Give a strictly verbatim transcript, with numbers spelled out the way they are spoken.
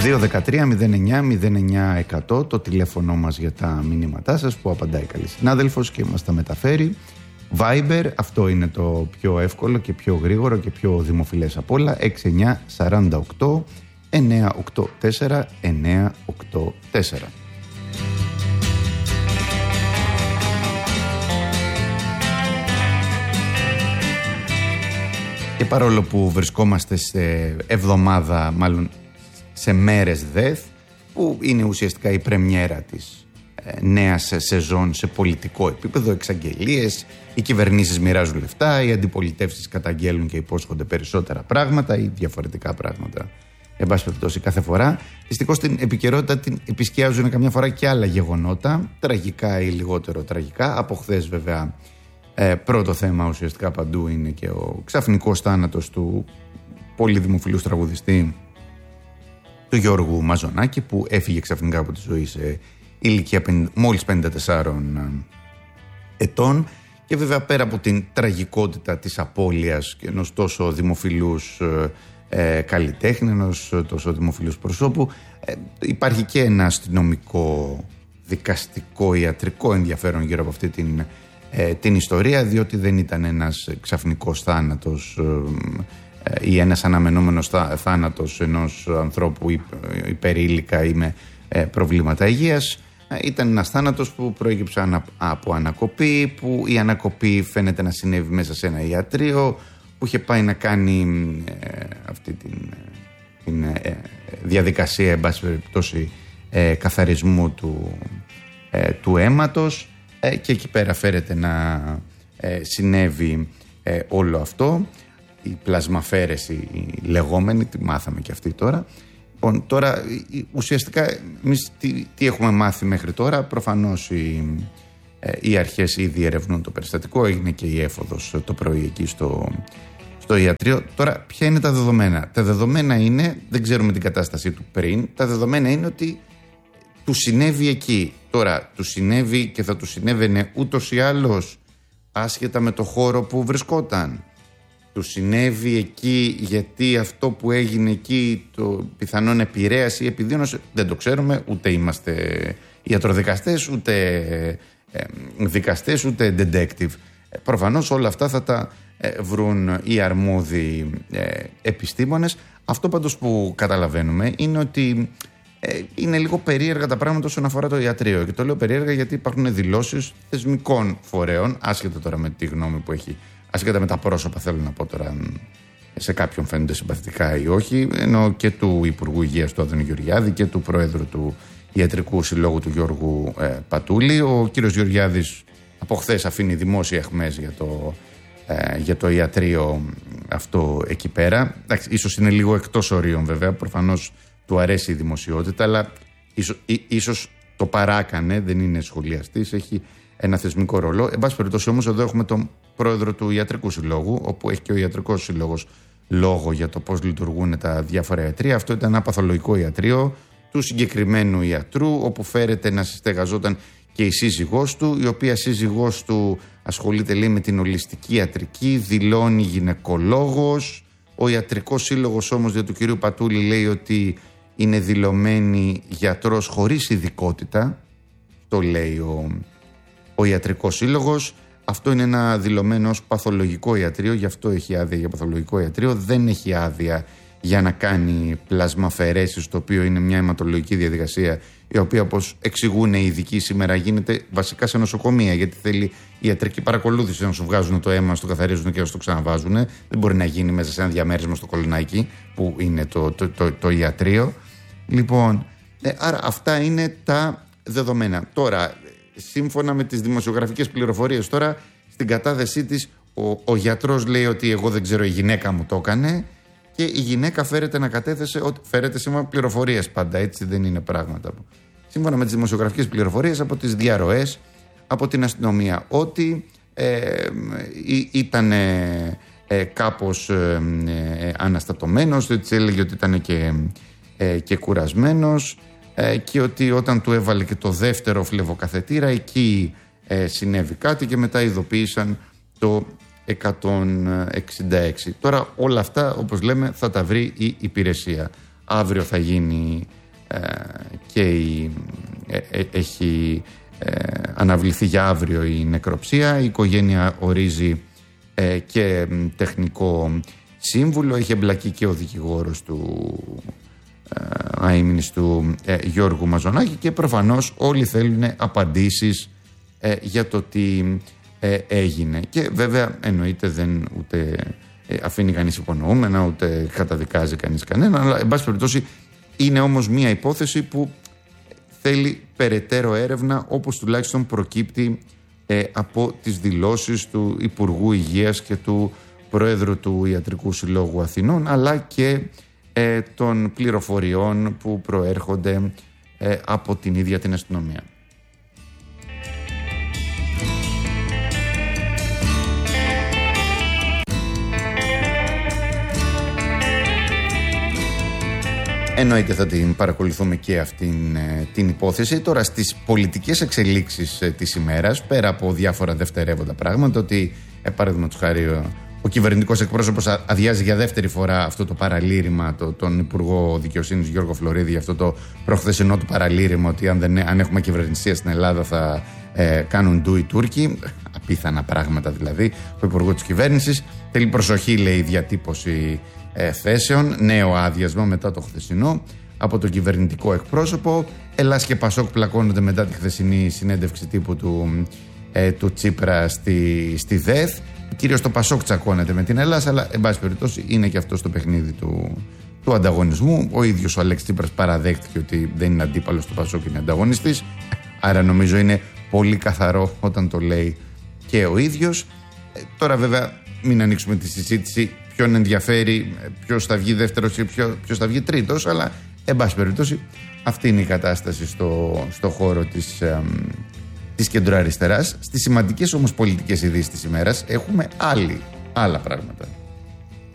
δύο ένα τρία μηδέν εννιά μηδέν εννιά εκατό το τηλέφωνο μας για τα μηνύματά σας που απαντάει καλή συνάδελφος και μας τα μεταφέρει. Viber, αυτό είναι το πιο εύκολο και πιο γρήγορο και πιο δημοφιλές από όλα. έξι εννιά τέσσερα οκτώ εννιά οκτώ τέσσερα εννιά οκτώ τέσσερα. Και παρόλο που βρισκόμαστε σε εβδομάδα, μάλλον σε μέρες ΔΕΘ, που είναι ουσιαστικά η πρεμιέρα της ε, νέας σεζόν σε πολιτικό επίπεδο, εξαγγελίες, οι κυβερνήσεις μοιράζουν λεφτά, οι αντιπολιτεύσεις καταγγέλουν και υπόσχονται περισσότερα πράγματα ή διαφορετικά πράγματα. Εν πάση περιπτώσει, κάθε φορά. Δυστυχώς την επικαιρότητα την επισκιάζουν καμιά φορά και άλλα γεγονότα, τραγικά ή λιγότερο τραγικά. Από χθες, βέβαια, ε, πρώτο θέμα ουσιαστικά παντού είναι και ο ξαφνικός θάνατος του πολύ δημοφιλούς τραγουδιστή του Γιώργου Μαζονάκη, που έφυγε ξαφνικά από τη ζωή σε ηλικία μόλις πενήντα τεσσάρων ετών. Και βέβαια, πέρα από την τραγικότητα της απώλειας ενός τόσο δημοφιλούς ε, καλλιτέχνη, ενός τόσο δημοφιλούς προσώπου, ε, υπάρχει και ένα αστυνομικό, δικαστικό, ιατρικό ενδιαφέρον γύρω από αυτή την, ε, την ιστορία, διότι δεν ήταν ένας ξαφνικός θάνατος ε, ή ένας αναμενόμενος θάνατος ενός ανθρώπου υπερήλικα ή με ε, προβλήματα υγείας. Ήταν ένας θάνατος που προέκυψε από ανακοπή, που η ανακοπή φαίνεται να συνέβη μέσα σε ένα ιατρείο, που είχε πάει να κάνει ε, αυτή την, την ε, διαδικασία, εν πάση περιπτώσει, ε, καθαρισμού του, ε, του αίματος, ε, και εκεί πέρα φέρεται να ε, συνέβη ε, όλο αυτό. Η πλασμαφέρεση η λεγόμενη, τη μάθαμε και αυτή τώρα. Λοιπόν, τώρα ουσιαστικά εμείς τι, τι έχουμε μάθει μέχρι τώρα? Προφανώς οι, ε, οι αρχές ήδη ερευνούν το περιστατικό, έγινε και η έφοδος το πρωί εκεί στο, στο ιατρείο. Τώρα ποια είναι τα δεδομένα? Τα δεδομένα είναι, δεν ξέρουμε την κατάστασή του πριν, τα δεδομένα είναι ότι του συνέβη εκεί. Τώρα του συνέβη και θα του συνέβαινε ούτως ή άλλως, άσχετα με το χώρο που βρισκόταν. Του συνέβη εκεί γιατί αυτό που έγινε εκεί το πιθανόν επηρέαση ή επιδείνωση, δεν το ξέρουμε, ούτε είμαστε ιατροδικαστές, ούτε ε, δικαστές, ούτε detective. Ε, προφανώς όλα αυτά θα τα ε, βρουν οι αρμόδιοι ε, επιστήμονες. Αυτό πάντως που καταλαβαίνουμε είναι ότι ε, είναι λίγο περίεργα τα πράγματα όσον αφορά το ιατρείο. Και το λέω περίεργα γιατί υπάρχουν δηλώσεις θεσμικών φορέων, άσχετα τώρα με τη γνώμη που έχει, ασχετά με τα πρόσωπα, θέλω να πω τώρα, σε κάποιον φαίνονται συμπαθητικά ή όχι, ενώ και του Υπουργού Υγείας του Άδωνη Γεωργιάδη και του Προέδρου του Ιατρικού Συλλόγου του Γιώργου ε, Πατούλη. Ο κύριος Γεωργιάδης από χθες αφήνει δημόσια αιχμές για το, ε, για το ιατρείο αυτό εκεί πέρα. Εντάξει, ίσως είναι λίγο εκτός ορίων βέβαια, προφανώς του αρέσει η δημοσιότητα, αλλά ίσως, ή, ίσως το παράκανε, δεν είναι σχολιαστής, έχει ένα θεσμικό ρόλο. Εν πάση περιπτώσει, όμως, εδώ έχουμε τον πρόεδρο του Ιατρικού Συλλόγου, όπου έχει και ο Ιατρικός Σύλλογος λόγο για το πώς λειτουργούν τα διάφορα ιατρεία. Αυτό ήταν ένα παθολογικό ιατρείο του συγκεκριμένου ιατρού, όπου φέρεται να συστεγαζόταν και η σύζυγός του, η οποία σύζυγός του ασχολείται, λέει, με την ολιστική ιατρική, δηλώνει γυναικολόγος. Ο Ιατρικός Σύλλογος όμως για του κυρίου Πατούλη λέει ότι είναι δηλωμένη γιατρός χωρίς ειδικότητα. Το λέει ο Ο Ιατρικός Σύλλογος. Αυτό είναι ένα δηλωμένο ως παθολογικό ιατρείο, γι' αυτό έχει άδεια για παθολογικό ιατρείο. Δεν έχει άδεια για να κάνει πλασμαφαιρέσεις, το οποίο είναι μια αιματολογική διαδικασία, η οποία, όπως εξηγούν οι ειδικοί σήμερα, γίνεται βασικά σε νοσοκομεία, γιατί θέλει ιατρική παρακολούθηση, να σου βγάζουν το αίμα, να σου το καθαρίζουν και να σου το ξαναβάζουν. Δεν μπορεί να γίνει μέσα σε ένα διαμέρισμα στο Κολονάκι, που είναι το, το, το, το, το ιατρείο. Λοιπόν, ε, άρα αυτά είναι τα δεδομένα. Τώρα, σύμφωνα με τις δημοσιογραφικές πληροφορίες τώρα, στην κατάθεσή της ο, ο γιατρός λέει ότι εγώ δεν ξέρω, η γυναίκα μου το έκανε, και η γυναίκα φέρεται να κατέθεσε ότι φέρεται σύμφωνα πληροφορίες πάντα, έτσι δεν είναι πράγματα. Σύμφωνα με τις δημοσιογραφικές πληροφορίες από τις διαρροές, από την αστυνομία, ότι ε, ήταν ε, ε, κάπως ε, ε, αναστατωμένος, έτσι έλεγε ότι ήταν και, ε, και κουρασμένος, και ότι όταν του έβαλε και το δεύτερο φλεβοκαθετήρα, εκεί ε, συνέβη κάτι και μετά ειδοποίησαν το εκατόν εξήντα έξι. Τώρα όλα αυτά, όπως λέμε, θα τα βρει η υπηρεσία. Αύριο θα γίνει ε, και η, ε, ε, έχει ε, αναβληθεί για αύριο η νεκροψία. Η οικογένεια ορίζει ε, και τεχνικό σύμβουλο. Έχει εμπλακεί και ο δικηγόρος του ε, αείμνης του ε, Γιώργου Μαζονάκη και προφανώς όλοι θέλουν απαντήσεις ε, για το τι ε, έγινε. Και βέβαια εννοείται δεν ούτε ε, αφήνει κανείς υπονοούμενα, ούτε καταδικάζει κανείς κανένα, αλλά εν πάση περιπτώσει είναι όμως μια υπόθεση που θέλει περαιτέρω έρευνα, όπως τουλάχιστον προκύπτει ε, από τις δηλώσεις του Υπουργού Υγείας και του Προέδρου του Ιατρικού Συλλόγου Αθηνών, αλλά και ε, των πληροφοριών που προέρχονται ε, από την ίδια την αστυνομία. Εννοείται θα την παρακολουθούμε και αυτήν την υπόθεση. Τώρα στις πολιτικές εξελίξεις της ημέρας, πέρα από διάφορα δευτερεύοντα πράγματα, ότι ε, παραδείγματος χάρη ο, ο κυβερνητικός εκπρόσωπος αδειάζει για δεύτερη φορά αυτό το παραλήρημα, το, τον Υπουργό Δικαιοσύνης Γιώργο Φλωρίδη, για αυτό το προχθεσινό του παραλήρημα ότι αν, δεν, αν έχουμε κυβερνησία στην Ελλάδα θα ε, κάνουν ντου οι Τούρκοι. Απίθανα πράγματα δηλαδή. Ο Υπουργός της Κυβέρνησης θέλει προσοχή, λέει, η διατύπωση Ε, θέσεων, νέο άδειασμα μετά το χθεσινό από τον κυβερνητικό εκπρόσωπο. Ελλάς και Πασόκ πλακώνονται μετά τη χθεσινή συνέντευξη τύπου του, ε, του Τσίπρα στη, στη ΔΕΘ. Κυρίως το Πασόκ τσακώνεται με την Ελλάς, αλλά εν πάση περιπτώσει είναι και αυτό στο παιχνίδι του, του ανταγωνισμού. Ο ίδιος ο Αλέξης Τσίπρας παραδέχτηκε ότι δεν είναι αντίπαλος του Πασόκ, είναι ανταγωνιστής. Άρα νομίζω είναι πολύ καθαρό όταν το λέει και ο ίδιος. Ε, τώρα βέβαια μην ανοίξουμε τη συζήτηση ποιον ενδιαφέρει, ποιος θα βγει δεύτερος ή ποιος θα βγει τρίτος, αλλά εν πάση περιπτώσει αυτή είναι η κατάσταση στο, στο χώρο της, ε, της κεντροαριστεράς. Στις σημαντικές όμως πολιτικές ειδήσεις της ημέρας έχουμε άλλη, άλλα πράγματα.